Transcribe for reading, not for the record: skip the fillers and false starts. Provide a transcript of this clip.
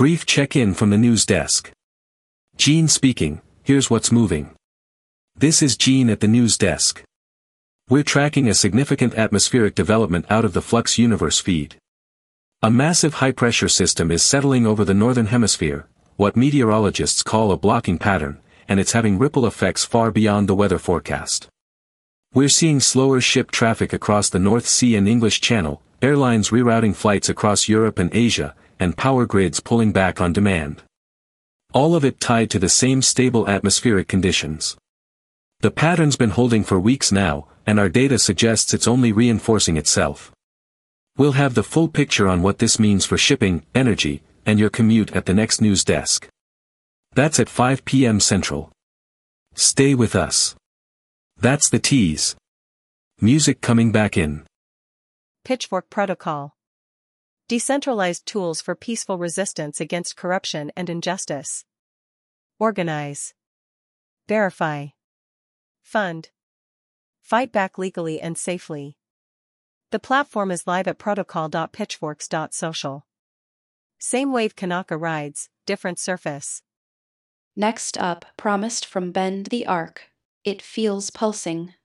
brief check-in from the news desk. Gene speaking, here's what's moving. This is Gene at the news desk. We're tracking a significant atmospheric development out of the Flux universe feed. A massive high-pressure system is settling over the northern hemisphere, what meteorologists call a blocking pattern, and it's having ripple effects far beyond the weather forecast. We're seeing slower ship traffic across the North Sea and English Channel, airlines rerouting flights across Europe and Asia, and power grids pulling back on demand. All of it tied to the same stable atmospheric conditions. The pattern's been holding for weeks now, and our data suggests it's only reinforcing itself. We'll have the full picture on what this means for shipping, energy, and your commute at the next news desk. That's at 5 p.m. Central. Stay with us. That's the tease. Music coming back in. Pitchfork Protocol. Decentralized tools for peaceful resistance against corruption and injustice. Organize. Verify. Fund. Fight back legally and safely. The platform is live at protocol.pitchforks.social. Same wave Kanaka rides, different surface. Next up, promised from Bend the Arc. It feels pulsing.